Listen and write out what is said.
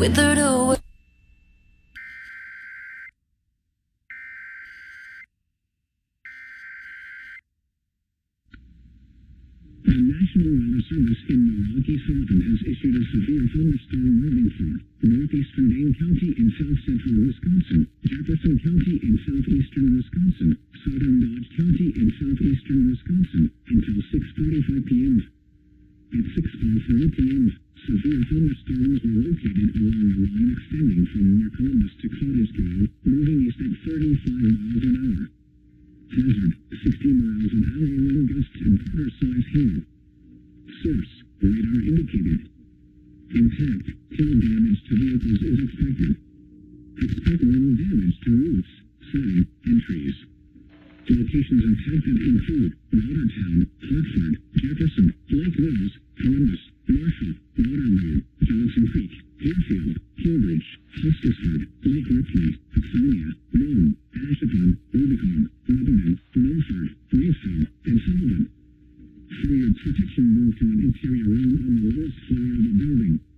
withered away. The National Weather Service in Milwaukee, Sullivan has issued a severe thunderstorm warning for northeastern Dane County in south central Wisconsin, Jefferson County in southeastern Wisconsin, southern Dodge County in southeastern Wisconsin, until 6:45 p.m. At 6:04 p.m., severe thunderstorms were located along a line extending from near Columbus to Cottage Grove, moving east at 35 miles an hour. Hazard, 60 miles an hour wind gusts and quarter-size hail. Source, radar indicated. Impact, hail damage to vehicles is expected. Expect wind damage to roofs, siding, and trees. Locations impacted include Watertown, Hartford, Jefferson, Lake Mills, Columbus, Marshall, Waterloo, Johnson Creek, Deerfield, Cambridge, Hustisford, Lake Ripley, Ephonia, Rome, Ashippun, Rubicon, Lebanon, Milford, Reevesville, and Sullivan. For your protection, move to an interior room on the lowest floor of the building.